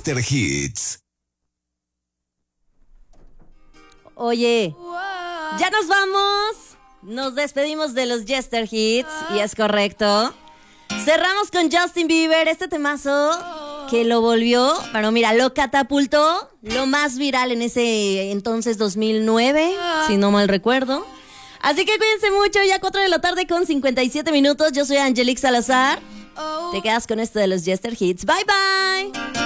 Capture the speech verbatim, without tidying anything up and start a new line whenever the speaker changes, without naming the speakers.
Jester Hits.
Oye, ya nos vamos. Nos despedimos de los Jester Hits, y es correcto. Cerramos con Justin Bieber, este temazo que lo volvió, pero mira, lo catapultó, lo más viral en ese entonces dos mil nueve, si no mal recuerdo. Así que cuídense mucho, ya cuatro de la tarde con cincuenta y siete minutos. Yo soy Angelique Salazar. Te quedas con esto de los Jester Hits. Bye bye.